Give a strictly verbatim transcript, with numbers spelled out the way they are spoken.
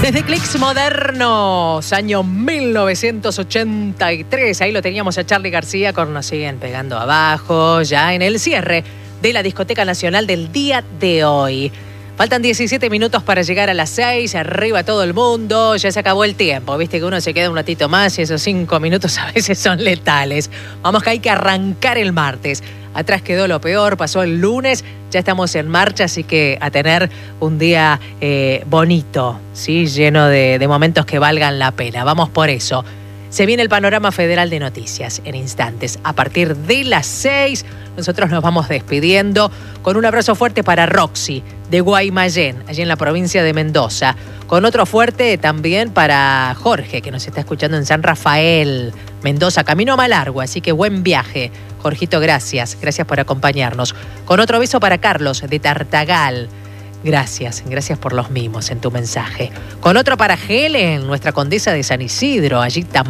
Desde Clicks Modernos, año mil novecientos ochenta y tres, ahí lo teníamos a Charly García con Nos Siguen Pegando Abajo, ya en el cierre de la Discoteca Nacional del día de hoy. Faltan diecisiete minutos para llegar a las seis, arriba todo el mundo, ya se acabó el tiempo, viste que uno se queda un ratito más y esos cinco minutos a veces son letales. Vamos que hay que arrancar el martes. Atrás quedó lo peor, pasó el lunes, ya estamos en marcha, así que a tener un día eh, bonito, ¿sí? Lleno de, de momentos que valgan la pena. Vamos por eso. Se viene el panorama federal de noticias en instantes. A partir de las seis, nosotros nos vamos despidiendo con un abrazo fuerte para Roxy de Guaymallén, allí en la provincia de Mendoza. Con otro fuerte también para Jorge, que nos está escuchando en San Rafael, Mendoza, camino a Malargüe, así que buen viaje. Jorgito, gracias, gracias por acompañarnos. Con otro beso para Carlos de Tartagal. Gracias, gracias por los mimos en tu mensaje. Con otro para Helen, nuestra condesa de San Isidro, allí también.